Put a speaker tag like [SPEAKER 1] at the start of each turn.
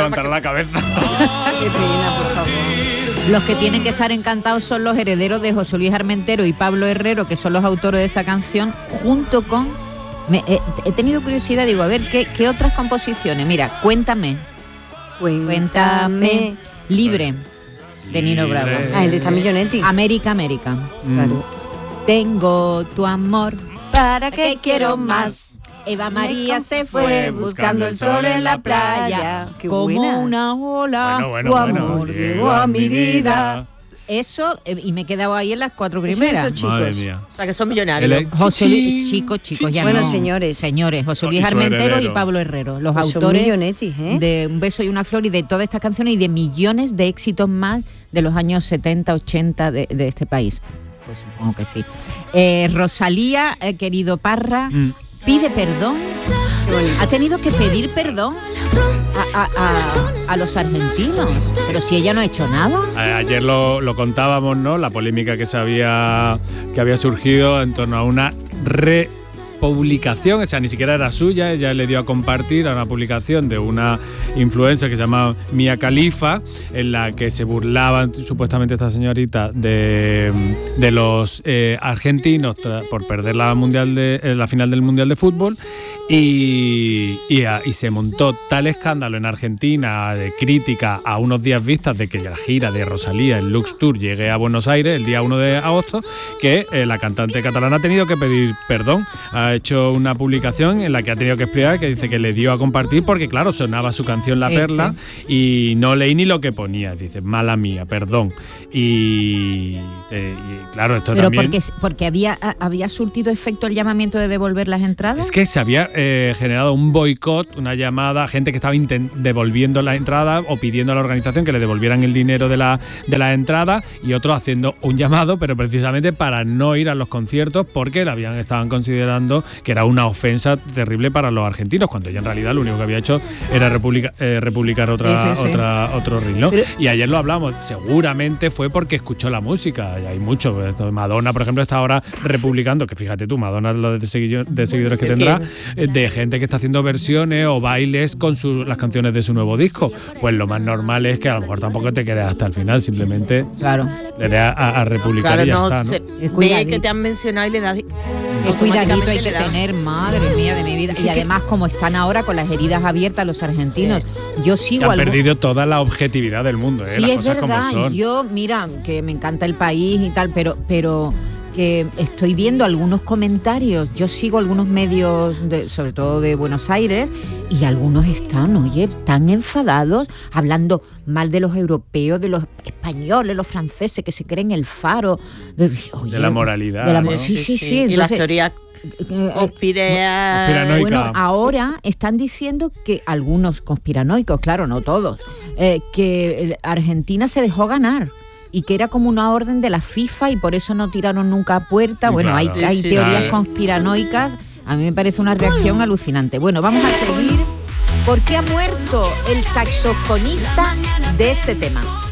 [SPEAKER 1] levantará la cabeza.
[SPEAKER 2] Qué pena, por favor.
[SPEAKER 3] Los que tienen que estar encantados son los herederos de José Luis Armentero y Pablo Herrero, que son los autores de esta canción, junto con... he tenido curiosidad, digo, a ver, ¿qué otras composiciones? Mira, Cuéntame. Libre, de Nino Bravo.
[SPEAKER 2] El de San Millonetti.
[SPEAKER 3] América.
[SPEAKER 2] Claro.
[SPEAKER 3] Tengo tu amor,
[SPEAKER 2] ¿Para qué quiero más?
[SPEAKER 3] Eva María se fue buscando el sol en la playa.
[SPEAKER 2] Qué
[SPEAKER 3] como
[SPEAKER 2] buena.
[SPEAKER 3] una ola.
[SPEAKER 1] Bueno,
[SPEAKER 3] tu amor
[SPEAKER 1] llegó a mi vida.
[SPEAKER 3] Eso, y me he quedado ahí en las 4
[SPEAKER 2] Eso,
[SPEAKER 3] primeras.
[SPEAKER 2] esos chicos.
[SPEAKER 1] Madre mía.
[SPEAKER 4] O sea, que son millonarios.
[SPEAKER 3] José Luis, chicos, ya
[SPEAKER 2] Bueno,
[SPEAKER 3] no.
[SPEAKER 2] señores.
[SPEAKER 3] José Luis
[SPEAKER 1] Y su
[SPEAKER 3] Armentero y
[SPEAKER 1] heredero.
[SPEAKER 3] Pablo Herrero, los
[SPEAKER 2] Pues son
[SPEAKER 3] autores
[SPEAKER 2] millonetis, ¿eh?
[SPEAKER 3] de Un beso y una flor y de todas estas canciones y de millones de éxitos más de los años 70, 80 de este país. Pues supongo que sí. Rosalía, querido Parra, pide perdón. Ha tenido que pedir perdón a los argentinos, pero si ella no ha hecho nada.
[SPEAKER 1] Ayer lo contábamos, ¿no? La polémica que había surgido en torno a una publicación, o sea, ni siquiera era suya, ella le dio a compartir a una publicación de una influencer que se llama Mia Khalifa, en la que se burlaban supuestamente esta señorita de los argentinos por perder la final del Mundial de Fútbol y se montó tal escándalo en Argentina de crítica a unos días vistas de que la gira de Rosalía, el Lux Tour, llegue a Buenos Aires el día 1 de agosto, que la cantante catalana ha tenido que pedir perdón. Ha hecho una publicación en la que ha tenido que explicar, que dice que le dio a compartir porque, claro, sonaba su canción La Perla y no leí ni lo que ponía. Dice, mala mía, perdón. Y claro, esto
[SPEAKER 3] pero
[SPEAKER 1] también...
[SPEAKER 3] porque había surtido efecto el llamamiento de devolver las entradas.
[SPEAKER 1] Es que se había generado un boicot, una llamada, gente que estaba devolviendo las entradas o pidiendo a la organización que le devolvieran el dinero de la entrada, y otros haciendo un llamado, pero precisamente para no ir a los conciertos porque estaban considerando que era una ofensa terrible para los argentinos, cuando ella en realidad lo único que había hecho era republicar otro ring, ¿no? Y ayer lo hablamos, seguramente fue porque escuchó la música, y hay mucho. Madonna, por ejemplo, está ahora republicando, que fíjate tú, Madonna, lo de seguidores que tendrá, de gente que está haciendo versiones o bailes con las canciones de su nuevo disco. Pues lo más normal es que a lo mejor tampoco te quedes hasta el final, simplemente le des a republicar y ya está, ¿no?
[SPEAKER 4] Ve que te han mencionado y le das...
[SPEAKER 3] Qué cuidadito hay que tener, madre mía de mi vida. Y además, como están ahora con las heridas abiertas los argentinos, yo sigo...
[SPEAKER 1] Han perdido toda la objetividad del mundo,
[SPEAKER 3] sí,
[SPEAKER 1] las
[SPEAKER 3] es
[SPEAKER 1] cosas
[SPEAKER 3] verdad.
[SPEAKER 1] como son.
[SPEAKER 3] Yo, mira, que me encanta el país y tal, pero que estoy viendo algunos comentarios. Yo sigo algunos medios, sobre todo de Buenos Aires, y algunos están, tan enfadados, hablando mal de los europeos, de los españoles, los franceses, que se creen el faro. De
[SPEAKER 1] la moralidad, ¿no?
[SPEAKER 3] Sí.
[SPEAKER 4] Entonces, y las teorías conspiranoicas.
[SPEAKER 3] Bueno, ahora están diciendo que algunos conspiranoicos, claro, no todos, que Argentina se dejó ganar y que era como una orden de la FIFA y por eso no tiraron nunca a puerta. Sí, bueno, claro. hay teorías conspiranoicas. A mí me parece una reacción alucinante. Bueno, vamos a seguir. ¿Por qué ha muerto el saxofonista de este tema?